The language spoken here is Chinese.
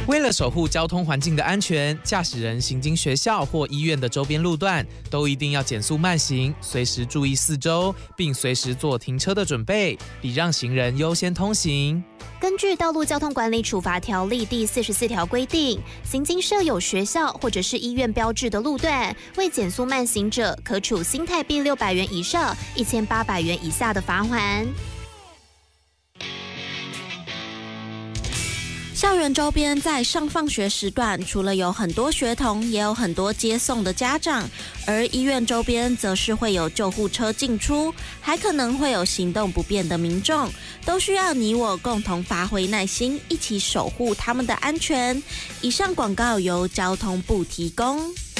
为了守护交通环境的安全，驾驶人行经学校或医院的周边路段，都一定要减速慢行，随时注意四周，并随时做停车的准备，礼让行人优先通行。 根据《道路交通管理处罚条例》第44条规定，行经设有学校或者是医院标志的路段，未减速慢行者，可处新台币600元以上1800元以下的罚锾。 校园周边在上放学时段，除了有很多学童，也有很多接送的家长；而医院周边则是会有救护车进出，还可能会有行动不便的民众，都需要你我共同发挥耐心，一起守护他们的安全。以上广告由交通部提供。